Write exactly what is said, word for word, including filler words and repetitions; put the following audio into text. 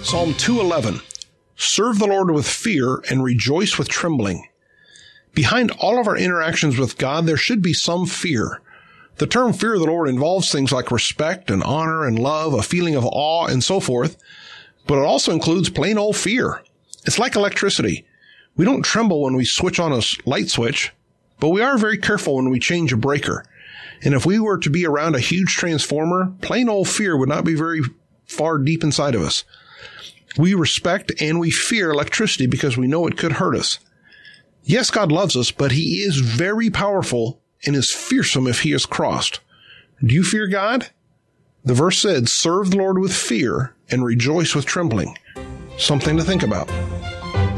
Psalm two eleven. Serve the Lord with fear and rejoice with trembling. Behind all of our interactions with God, there should be some fear. The term fear of the Lord involves things like respect and honor and love, a feeling of awe and so forth, but it also includes plain old fear. It's like electricity. We don't tremble when we switch on a light switch, but we are very careful when we change a breaker. And if we were to be around a huge transformer, plain old fear would not be very far deep inside of us. We respect and we fear electricity because we know it could hurt us. Yes, God loves us, but he is very powerful and is fearsome if he is crossed. Do you fear God? The verse said, serve the Lord with fear and rejoice with trembling. Something to think about.